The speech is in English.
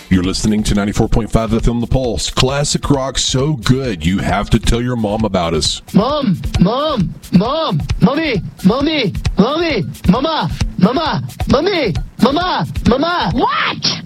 You're listening to 94.5 FM The Pulse. Classic rock so good, you have to tell your mom about us. Mom, mommy, mama. What?